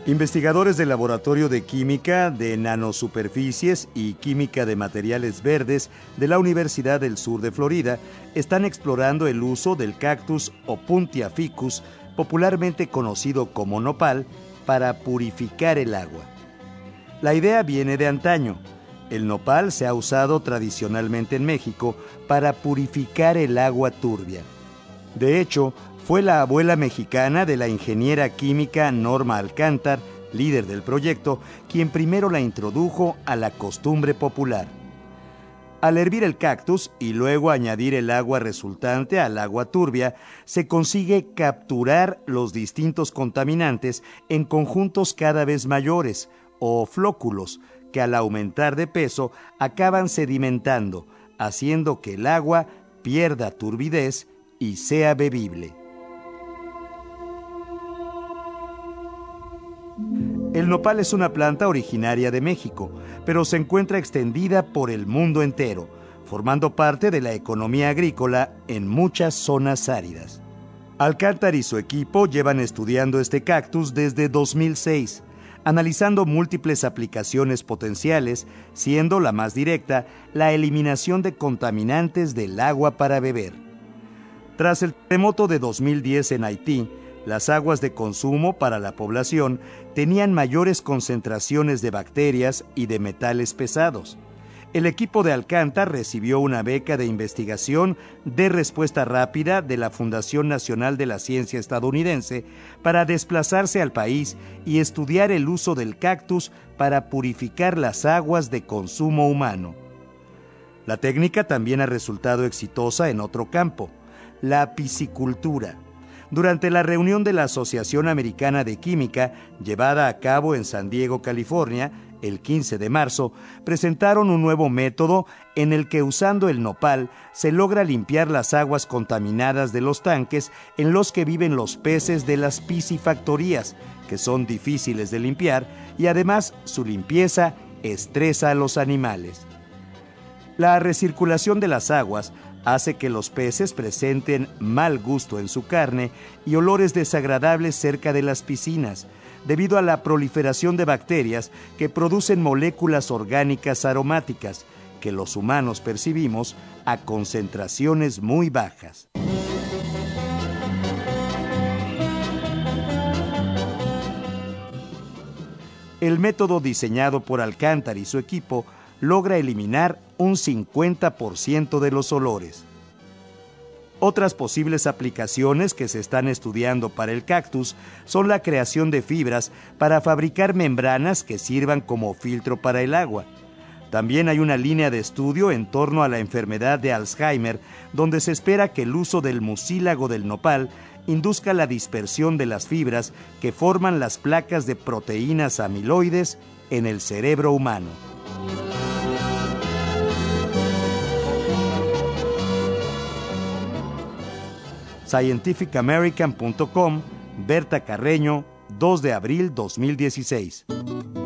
Investigadores del Laboratorio de Química de Nanosuperficies y Química de Materiales Verdes de la Universidad del Sur de Florida están explorando el uso del cactus Opuntia ficus, popularmente conocido como nopal, para purificar el agua. La idea viene de antaño. El nopal se ha usado tradicionalmente en México para purificar el agua turbia. De hecho, fue la abuela mexicana de la ingeniera química Norma Alcántar, líder del proyecto, quien primero la introdujo a la costumbre popular. Al hervir el cactus y luego añadir el agua resultante al agua turbia, se consigue capturar los distintos contaminantes en conjuntos cada vez mayores, o flóculos, que al aumentar de peso acaban sedimentando, haciendo que el agua pierda turbidez y sea bebible. El nopal es una planta originaria de México, pero se encuentra extendida por el mundo entero, formando parte de la economía agrícola en muchas zonas áridas. Alcántar y su equipo llevan estudiando este cactus desde 2006, analizando múltiples aplicaciones potenciales, siendo la más directa la eliminación de contaminantes del agua para beber. Tras el terremoto de 2010 en Haití, las aguas de consumo para la población tenían mayores concentraciones de bacterias y de metales pesados. El equipo de Alcántar recibió una beca de investigación de respuesta rápida de la Fundación Nacional de la Ciencia estadounidense para desplazarse al país y estudiar el uso del cactus para purificar las aguas de consumo humano. La técnica también ha resultado exitosa en otro campo, la piscicultura. Durante la reunión de la Asociación Americana de Química, llevada a cabo en San Diego, California, el 15 de marzo, presentaron un nuevo método en el que usando el nopal se logra limpiar las aguas contaminadas de los tanques en los que viven los peces de las piscifactorías, que son difíciles de limpiar, y además su limpieza estresa a los animales. La recirculación de las aguas hace que los peces presenten mal gusto en su carne y olores desagradables cerca de las piscinas, debido a la proliferación de bacterias que producen moléculas orgánicas aromáticas que los humanos percibimos a concentraciones muy bajas. El método diseñado por Alcántar y su equipo logra eliminar un 50% de los olores. Otras posibles aplicaciones que se están estudiando para el cactus son la creación de fibras para fabricar membranas que sirvan como filtro para el agua. También hay una línea de estudio en torno a la enfermedad de Alzheimer, donde se espera que el uso del mucílago del nopal induzca la dispersión de las fibras que forman las placas de proteínas amiloides en el cerebro humano. scientificamerican.com, Berta Carreño, 2 de abril 2016.